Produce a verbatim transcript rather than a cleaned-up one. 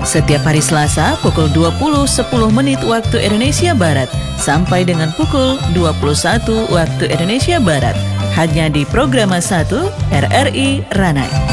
Setiap hari Selasa pukul dua puluh sepuluh menit waktu Indonesia Barat sampai dengan pukul dua puluh satu waktu Indonesia Barat. Hanya di Programa satu R R I Ranai.